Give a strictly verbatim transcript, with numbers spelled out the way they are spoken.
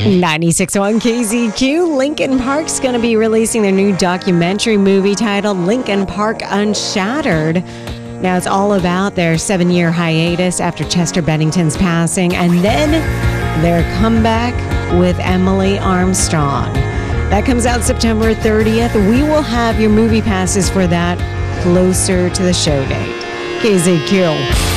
ninety-six point one K Z Q. Linkin Park's going to be releasing their new documentary movie titled Linkin Park Unshattered. Now, it's all about their seven-year hiatus after Chester Bennington's passing, and then their comeback with Emily Armstrong. That comes out September thirtieth. We will have your movie passes for that closer to the show date. K Z Q.